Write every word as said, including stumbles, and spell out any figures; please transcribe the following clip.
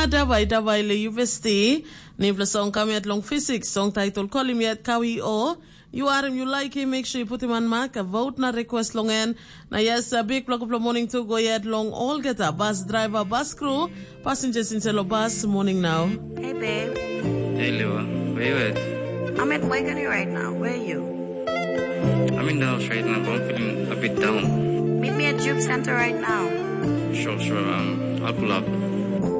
dabei dabei le university. Nivla song kami at long physics. Song title call him yet kawi o. You are him, you like him, make sure you put him on mark. A vote na request long en. Na yes, a big block of the morning to go yet long all get a bus driver, bus crew, passengers in Cello bus morning now. Hey babe. Hey Lewa, where you at? I'm at Wegany right now. Where are you? I'm in the house right now, but I'm feeling a bit down. Meet me at Juke Center right now. Sure, sure, um, I'll pull up.